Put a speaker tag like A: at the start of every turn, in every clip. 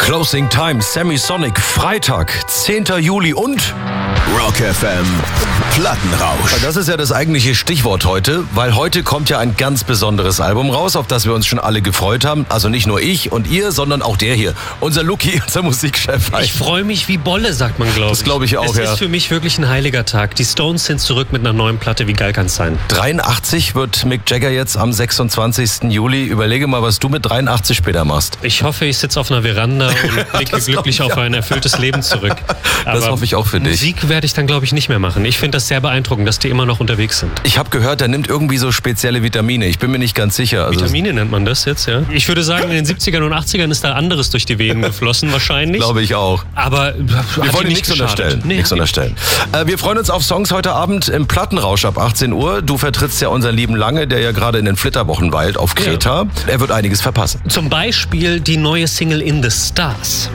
A: Closing Time, Semisonic, Freitag, 10. Juli und
B: Rock FM Plattenrausch.
A: Das ist ja das eigentliche Stichwort heute, weil heute kommt ja ein ganz besonderes Album raus, auf das wir uns schon alle gefreut haben. Also nicht nur ich und ihr, sondern auch der hier, unser Luki, unser Musikchef.
C: Ich freue mich wie Bolle, sagt man, glaube ich.
A: Das glaube ich auch,
C: Es ist für mich wirklich ein heiliger Tag. Die Stones sind zurück mit einer neuen Platte. Wie geil kann es sein?
A: 83 wird Mick Jagger jetzt am 26. Juli. Überlege mal, was du mit 83 später machst.
C: Ich hoffe, ich sitze auf einer Veranda und blicke glücklich auf ein erfülltes Leben zurück. Aber
A: das hoffe ich auch für dich.
C: Musik werde ich dann, glaube ich, nicht mehr machen. Ich finde das sehr beeindruckend, dass die immer noch unterwegs sind.
A: Ich habe gehört, er nimmt irgendwie so spezielle Vitamine. Ich bin mir nicht ganz sicher. Also
C: Vitamine nennt man das jetzt, ja? Ich würde sagen, in den 70ern und 80ern ist da anderes durch die Venen geflossen, wahrscheinlich.
A: Glaube ich auch.
C: Aber
A: wir wollen nichts unterstellen. Nichts unterstellen. Wir freuen uns auf Songs heute Abend im Plattenrausch ab 18 Uhr. Du vertrittst ja unseren lieben Lange, der ja gerade in den Flitterwochen weilt auf Kreta. Ja. Er wird einiges verpassen.
C: Zum Beispiel die neue Single In the Stars.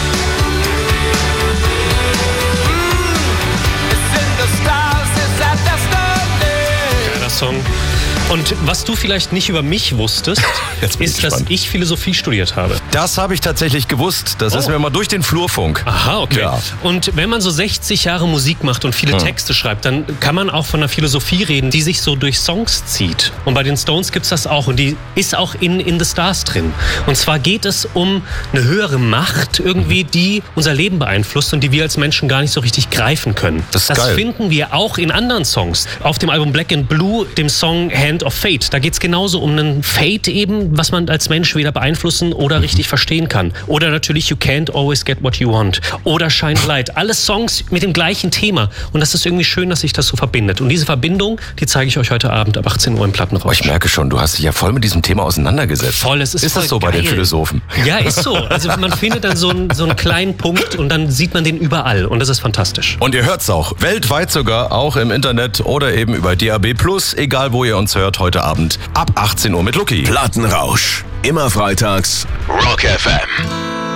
C: Song. Und was du vielleicht nicht über mich wusstest, ist, dass ich Philosophie studiert habe.
A: Das habe ich tatsächlich gewusst. Das ist mir mal durch den Flurfunk.
C: Aha, okay.
A: Ja.
C: Und wenn man so 60 Jahre Musik macht und viele Texte schreibt, dann kann man auch von einer Philosophie reden, die sich so durch Songs zieht. Und bei den Stones gibt es das auch. Und die ist auch in the Stars drin. Und zwar geht es um eine höhere Macht irgendwie, die unser Leben beeinflusst und die wir als Menschen gar nicht so richtig greifen können.
A: Das ist geil.
C: Finden wir auch in anderen Songs. Auf dem Album Black and Blue, dem Song Hand of Fate. Da geht es genauso um einen Fate eben, was man als Mensch weder beeinflussen oder richtig verstehen kann. Oder natürlich You Can't Always Get What You Want. Oder Shine Light. Alle Songs mit dem gleichen Thema. Und das ist irgendwie schön, dass sich das so verbindet. Und diese Verbindung, die zeige ich euch heute Abend ab 18 Uhr im Plattenrausch.
A: Ich merke schon, du hast dich ja voll mit diesem Thema auseinandergesetzt.
C: Voll, es ist
A: das so geil bei den Philosophen?
C: Ja, ist so. Also man findet dann so einen kleinen Punkt und dann sieht man den überall. Und das ist fantastisch.
A: Und ihr hört's auch. Weltweit sogar, auch im Internet oder eben über DAB+. Egal, wo ihr uns hört, heute Abend ab 18 Uhr mit Luki.
B: Plattenrausch. Immer freitags. Rock FM.